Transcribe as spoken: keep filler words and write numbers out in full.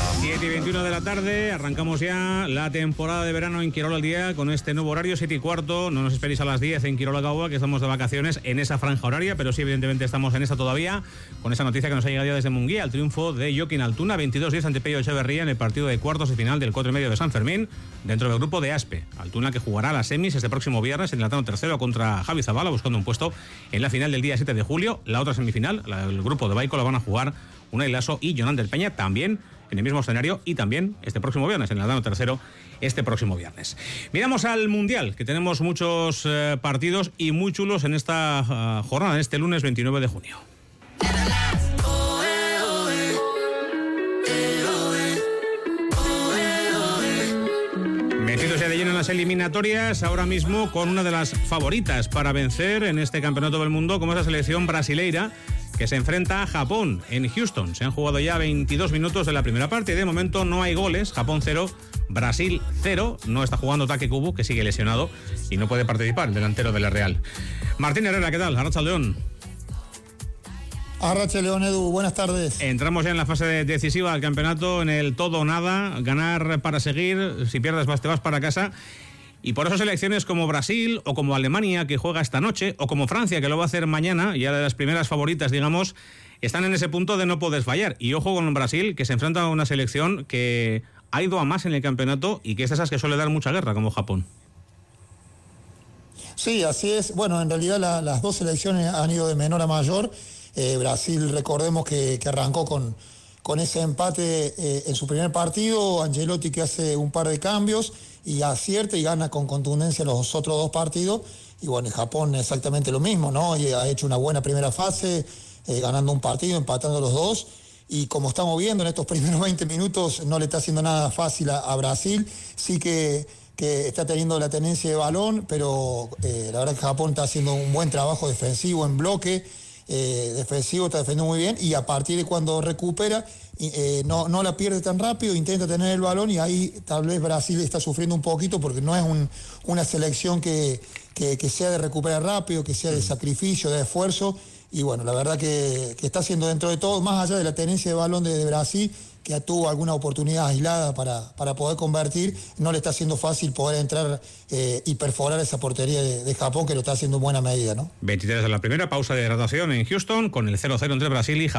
siete y veintiuno de la tarde, arrancamos ya la temporada de verano en Quirola al día con este nuevo horario, siete y cuarto. No nos esperéis a las diez en Quirola Gaua, que estamos de vacaciones en esa franja horaria, pero sí, evidentemente estamos en esa todavía, con esa noticia que nos ha llegado ya desde Munguía, el triunfo de Joaquín Altuna, veintidós diez ante Pello Echeverría en el partido de cuartos de final del cuatro y medio de San Fermín, dentro del grupo de Aspe. Altuna que jugará las semis este próximo viernes en el Atano tercero contra Javi Zabala, buscando un puesto en la final del día siete de julio. La otra semifinal, la, el grupo de Baico, la van a jugar Unai Lasso y Jonander Peña, también en el mismo escenario, y también este próximo viernes, en el Atano tercero, este próximo viernes. Miramos al Mundial, que tenemos muchos eh, partidos y muy chulos en esta uh, jornada, en este lunes veintinueve de junio. Metidos ya de lleno en las eliminatorias, ahora mismo con una de las favoritas para vencer en este campeonato del mundo, como es la selección brasileira, que se enfrenta a Japón en Houston. Se han jugado ya veintidós minutos de la primera parte y de momento no hay goles. Japón cero, Brasil cero. No está jugando Take Kubo, que sigue lesionado y no puede participar, el delantero de la Real. Martín Herrera, ¿qué tal? Arratsaldeon. Arratsaldeon, Edu, buenas tardes. Entramos ya en la fase decisiva del campeonato, en el todo o nada, ganar para seguir, si pierdes vas, te vas para casa. Y por eso selecciones como Brasil o como Alemania, que juega esta noche, o como Francia, que lo va a hacer mañana, ya de las primeras favoritas, digamos, están en ese punto de no poder fallar. Y ojo con Brasil, que se enfrenta a una selección que ha ido a más en el campeonato y que es esas que suele dar mucha guerra, como Japón. Sí, así es. Bueno, en realidad la, las dos selecciones han ido de menor a mayor. Eh, Brasil, recordemos que, que arrancó con, con ese empate eh, en su primer partido. Ancelotti, que hace un par de cambios y acierta y gana con contundencia los otros dos partidos. Y bueno, en Japón exactamente lo mismo, ¿no? Y ha hecho una buena primera fase, eh, ganando un partido, empatando los dos. Y como estamos viendo en estos primeros veinte minutos, no le está haciendo nada fácil a, a Brasil. Sí que, que está teniendo la tenencia de balón, pero eh, la verdad que Japón está haciendo un buen trabajo defensivo en bloque. Eh, defensivo, está defendiendo muy bien, y a partir de cuando recupera eh, no, no la pierde tan rápido, intenta tener el balón, y ahí tal vez Brasil está sufriendo un poquito porque no es un, una selección que, que, que sea de recuperar rápido, que sea de sacrificio, de esfuerzo. Y bueno, la verdad que, que está haciendo dentro de todo, más allá de la tenencia de balón de, de Brasil, que tuvo alguna oportunidad aislada para, para poder convertir, no le está haciendo fácil poder entrar eh, y perforar esa portería de, de Japón, que lo está haciendo en buena medida, ¿no? veintitrés de la primera, pausa de hidratación en Houston, con el cero cero entre Brasil y Japón.